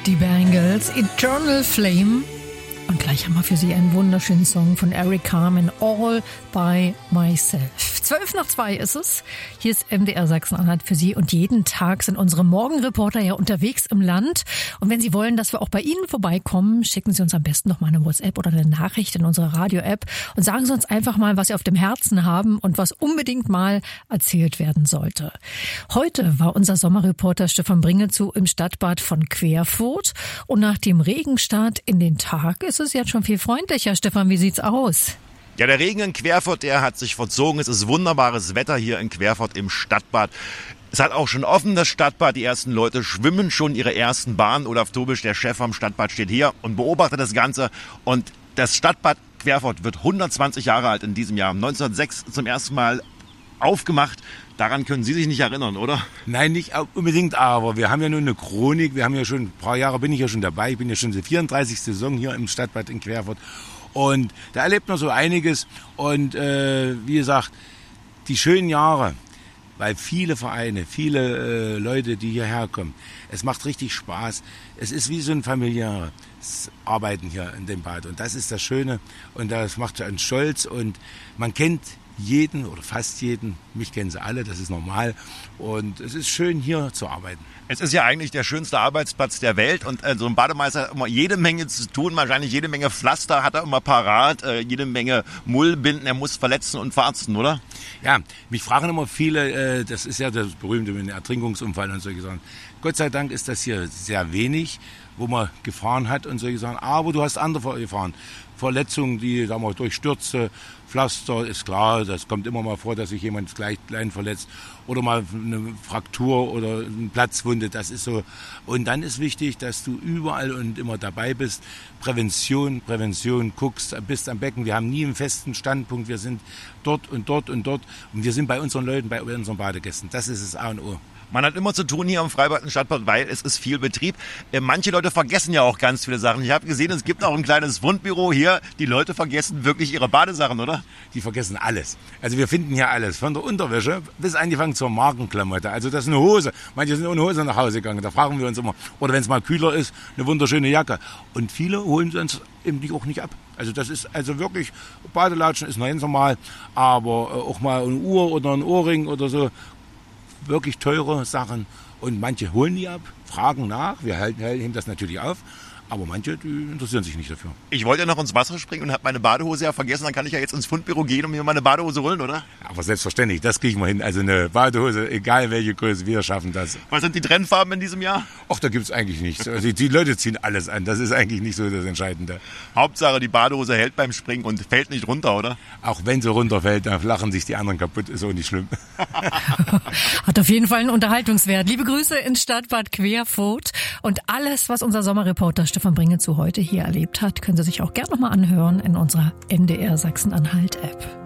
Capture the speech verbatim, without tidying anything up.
Die Bangles, Eternal Flame. Und gleich haben wir für Sie einen wunderschönen Song von Eric Carmen, All by Myself. Zwölf nach zwei ist es. Hier ist M D R Sachsen-Anhalt für Sie und jeden Tag sind unsere Morgenreporter ja unterwegs im Land. Und wenn Sie wollen, dass wir auch bei Ihnen vorbeikommen, schicken Sie uns am besten noch mal eine WhatsApp oder eine Nachricht in unsere Radio-App und sagen Sie uns einfach mal, was Sie auf dem Herzen haben und was unbedingt mal erzählt werden sollte. Heute war unser Sommerreporter Stefan Bringelzug im Stadtbad von Querfurt und nach dem Regenstart in den Tag ist es jetzt schon viel freundlicher. Stefan, wie sieht's aus? Ja, der Regen in Querfurt, der hat sich verzogen. Es ist wunderbares Wetter hier in Querfurt im Stadtbad. Es hat auch schon offen, das Stadtbad. Die ersten Leute schwimmen schon ihre ersten Bahnen. Olaf Tobisch, der Chef vom Stadtbad, steht hier und beobachtet das Ganze. Und das Stadtbad Querfurt wird hundertzwanzig Jahre alt in diesem Jahr. neunzehnhundertsechs zum ersten Mal aufgemacht. Daran können Sie sich nicht erinnern, oder? Nein, nicht unbedingt, aber wir haben ja nun eine Chronik. Wir haben ja schon ein paar Jahre, bin ich ja schon dabei. Ich bin ja schon die vierunddreißigste Saison hier im Stadtbad in Querfurt. Und da erlebt man so einiges. Und äh, wie gesagt, die schönen Jahre, weil viele Vereine, viele äh, Leute, die hierher kommen, es macht richtig Spaß. Es ist wie so ein familiäres Arbeiten hier in dem Bad. Und das ist das Schöne. Und das macht einen stolz. Und man kennt jeden oder fast jeden. Mich kennen sie alle, das ist normal. Und es ist schön, hier zu arbeiten. Es ist ja eigentlich der schönste Arbeitsplatz der Welt und äh, so ein Bademeister hat immer jede Menge zu tun, wahrscheinlich jede Menge Pflaster hat er immer parat, äh, jede Menge Mullbinden, er muss verletzen und verarzten, oder? Ja, mich fragen immer viele, äh, das ist ja das berühmte mit dem Ertrinkungsunfall und solche Sachen. Gott sei Dank ist das hier sehr wenig, wo man gefahren hat und solche Sachen, aber du hast andere gefahren. Verletzungen, die, sagen wir, durch Stürze, Pflaster, ist klar, das kommt immer mal vor, dass sich jemand gleich klein verletzt oder mal eine Fraktur oder eine Platzwunde, das ist so. Und dann ist wichtig, dass du überall und immer dabei bist. Prävention, Prävention, guckst, bist am Becken. Wir haben nie einen festen Standpunkt, wir sind dort und dort und dort und wir sind bei unseren Leuten, bei unseren Badegästen. Das ist das A und O. Man hat immer zu tun hier im Freibad und Stadtbad, weil es ist viel Betrieb. Manche Leute vergessen ja auch ganz viele Sachen. Ich habe gesehen, es gibt auch ein kleines Fundbüro hier. Die Leute vergessen wirklich ihre Badesachen, oder? Die vergessen alles. Also wir finden hier alles. Von der Unterwäsche bis angefangen zur Markenklamotte. Also das ist eine Hose. Manche sind ohne Hose nach Hause gegangen. Da fragen wir uns immer. Oder wenn es mal kühler ist, eine wunderschöne Jacke. Und viele holen sie uns eben die auch nicht ab. Also das ist also wirklich, Badelatschen ist noch ganz normal. Aber auch mal eine Uhr oder ein Ohrring oder so. Wirklich teure Sachen und manche holen die ab, fragen nach, wir halten, halten das natürlich auf, aber manche, die interessieren sich nicht dafür. Ich wollte ja noch ins Wasser springen und habe meine Badehose ja vergessen, dann kann ich ja jetzt ins Fundbüro gehen und mir meine Badehose holen, oder? Aber selbstverständlich, das kriegen wir hin, also eine Badehose, egal welche Größe, wir schaffen das. Was sind die Trendfarben in diesem Jahr? Ach, da gibt's eigentlich nichts, also die Leute ziehen alles an, das ist eigentlich nicht so das Entscheidende. Hauptsache die Badehose hält beim Springen und fällt nicht runter, oder? Auch wenn sie runterfällt, dann lachen sich die anderen kaputt, ist auch nicht schlimm. Hat auf jeden Fall einen Unterhaltungswert. Liebe Grüße ins Stadtbad Querfurt und alles, was unser Sommerreporter Stefan Bringelzug heute hier erlebt hat, können Sie sich auch gerne noch mal anhören in unserer M D R Sachsen-Anhalt App.